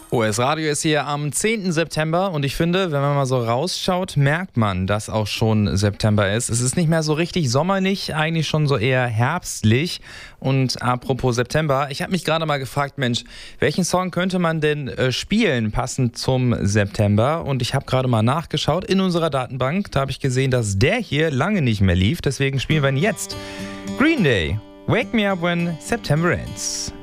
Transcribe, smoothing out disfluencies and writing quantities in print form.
OS Radio ist hier am 10. September und ich finde, wenn man mal so rausschaut, merkt man, dass auch schon September ist. Es ist nicht mehr so richtig sommerlich, eigentlich schon so eher herbstlich. Und apropos September, ich habe mich gerade mal gefragt, Mensch, welchen Song könnte man denn spielen, passend zum September? Und ich habe gerade mal nachgeschaut in unserer Datenbank, da habe ich gesehen, dass der hier lange nicht mehr lief. Deswegen spielen wir ihn jetzt. Green Day, Wake Me Up When September Ends.